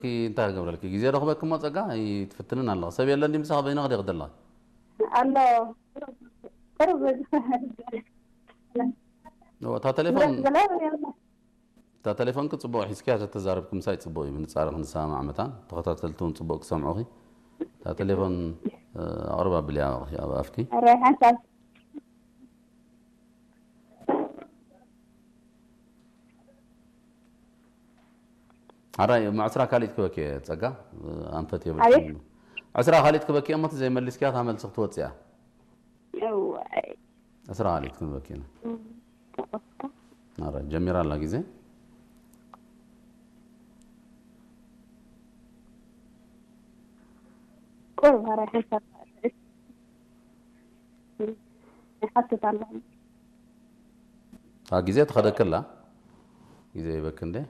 كي انت قبل لك جزيرة رغبك ما تقع يتفتنن الله سبي الله اللي مسح بينه غير يقدر الله الله قرب هو تا تليفون كتصبوا حسكي عشان تزاربكم سايت صبوا من صار نسمع متى تخاطرتون صبوا سمعوخي تا تليفون أربعة بليا يا أفكي رايحة سال عراي مع عسرا خالد كبكي تصقع أنفت يبل عسرا خالد كبكي أما زي ما اللي سكات عمل سقط وتسع عسرا خالد كبكي عراي جميرة الله جزء كلها رايحة سال حتى تعلم جزء تخدك كلا جزء يبكن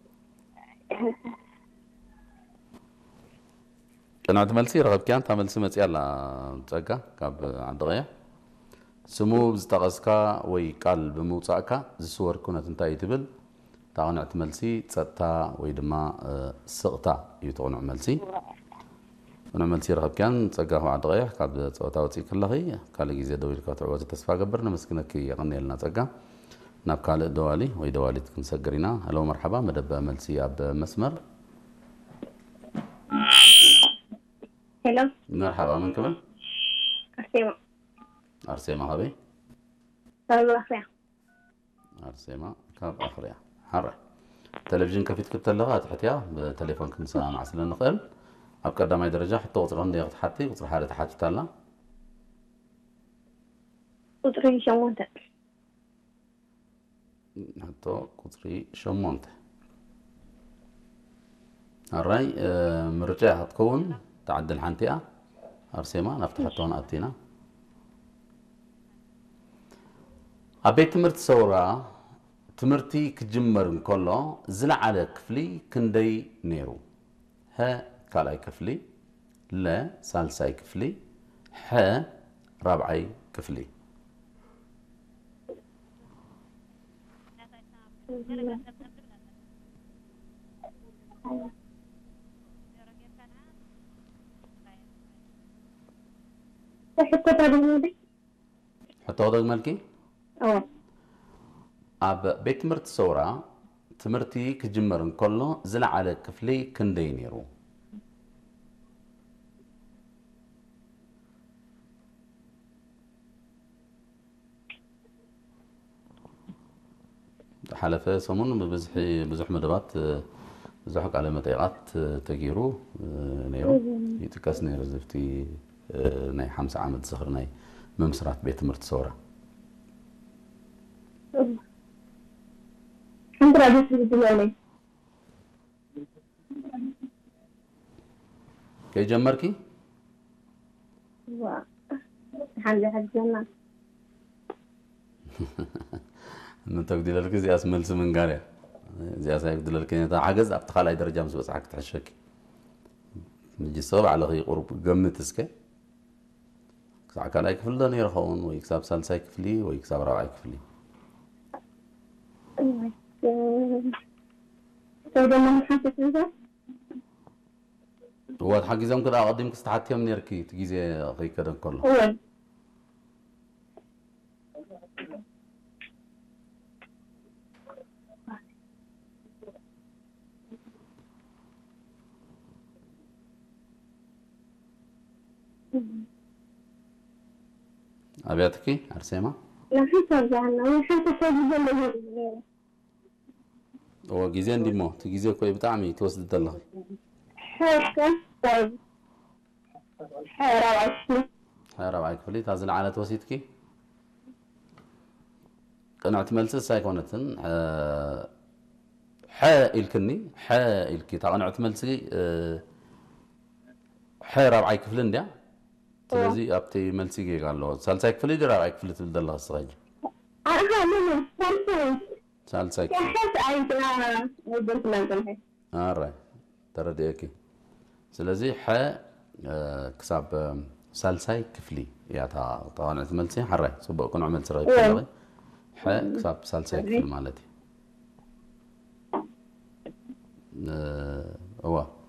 كنا عتملسي رغب كان تعمل سمت يلا تسقى كاب عند غيا سمو بزتقسكا وي قال بموصاكا زسور كنت انتي تبل تاون عتملسي تصتا وي دما سقطا يتون عملسي انا عملسي رغب كان تسقى عند غيا كاب صوتا وتي كلغي قال غيزه دويل كاتعوت تسفا قبرنا مسكنك يغني لنا تسقى ناب قال دوالي وي دوالي تكون سقرينا هلو مرحبا مدب ملسي اب مسمر هلا مرحبا من كمان أرسيما أرسيما هذي طيب أخيا أرسيما كاب أخريا حرة تلفزيون كفيت كنت اللغات حتى بتليفون كنت سامع مع سلنا نقل أبقى دام درجة حتى وصل عندي وقت حتى وصل حالة حاجة تلا قطري شمونت حتى قطري شمونت الرأي مرجع هتكون تعدل حنتيا أرسيما نفتح هون أتينا أبيت تمرت سورة تمرتي كجمر كله زلع على كفلي كندي نيرو ها كالاي كفلي لا سالساي كفلي ح رابعي كفلي حتى تعلم حتى وضع مالكي أب بيت مرت سورة تمرتي كجمر كله زلع على كفلي كندي نيرو حلفة سمون بزح مدبات بزحك على متيقات تجيرو نيرو يتكاس نيرو زفتي ناي 5 عام صغر ناي ممسرات بيت مرت سورة الحمد لله بس بدي كي جمركي الحمد لله الجنة انت بدي لك زي اسمل سمن قاري زي اسايك بدي لك انت عجز ابتخال اي درجه مسوس عك تحشك نجي صوب على غي قرب قمت اسكي ساعه كان يكفل لنا يرخون ويكسب سالساي كفلي ويكسب رابعي كفلي هو حقيزم كده اقدم كستحتي من يركي تجي غي كده كله أبياتكي أرسيما؟ لا حتى رجعنا حتى تجي هو جيزين دي مو تجيزي كوي بتعمي توسد الله حركة طيب حيرا بعيك فلي تازل على توسيتكي قنعت ملسس سايكونتن حائل كني حائل كي تقنعت ملسي حيرا بعيك فلن ديا تلازي أبتي ملسي جي قال له سالسايك فلي دي رابعيك فلي تبدأ الله الصغير سالسايك راي ترى ديكي سلازي كساب سالساي كفلي يا تا طبعا عملتي حراي صبوا كون عملت راي كفلي كساب سالساي كفلي مالتي هو